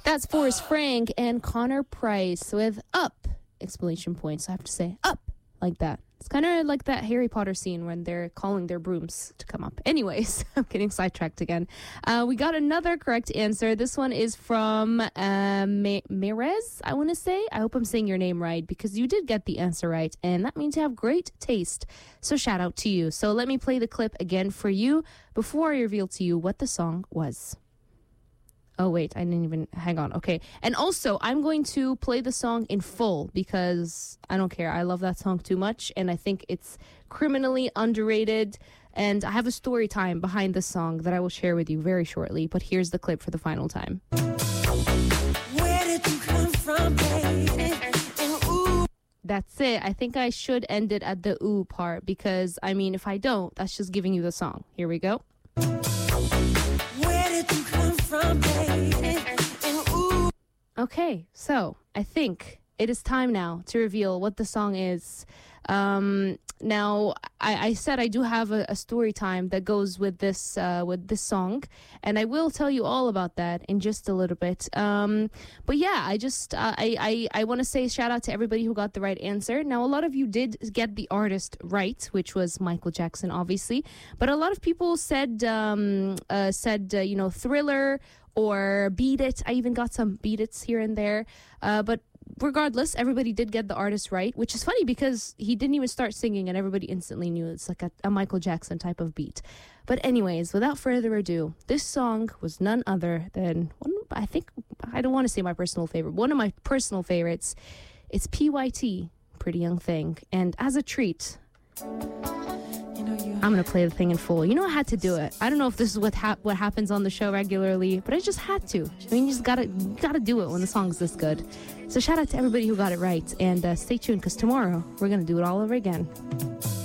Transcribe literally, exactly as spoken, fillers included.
That's Forrest Frank and Connor Price with Up! Exclamation point. So I have to say up like that. It's kind of like that Harry Potter scene when they're calling their brooms to come up. Anyways, I'm getting sidetracked again. Uh, we got another correct answer. This one is from uh, Merez, I want to say. I hope I'm saying your name right because you did get the answer right. And that means you have great taste. So shout out to you. So let me play the clip again for you before I reveal to you what the song was. Oh, wait, I didn't even, hang on. Okay. And also, I'm going to play the song in full because I don't care. I love that song too much. And I think it's criminally underrated. And I have a story time behind the song that I will share with you very shortly. But here's the clip for the final time. Where did you come from, baby? And ooh. That's it. I think I should end it at the ooh part because, I mean, if I don't, that's just giving you the song. Here we go. Where did you come from, baby? And ooh. Okay, so I think it is time now to reveal what the song is. Um, now, I, I said I do have a, a story time that goes with this uh, with this song, and I will tell you all about that in just a little bit. Um, but yeah, I just uh, I I, I want to say shout out to everybody who got the right answer. Now, a lot of you did get the artist right, which was Michael Jackson, obviously, but a lot of people said um, uh, said uh, you know Thriller or Beat It. I even got some Beat It's here and there, uh, but. Regardless, everybody did get the artist right, which is funny because he didn't even start singing and everybody instantly knew it's like a, a Michael Jackson type of beat. But anyways, without further ado, this song was none other than, one, I think, I don't want to say my personal favorite, one of my personal favorites. It's P Y T, Pretty Young Thing. And as a treat, I'm going to play the thing in full. You know, I had to do it. I don't know if this is what ha- what happens on the show regularly, but I just had to. I mean, you just got to gotta do it when the song's this good. So shout out to everybody who got it right. And uh, stay tuned because tomorrow we're going to do it all over again.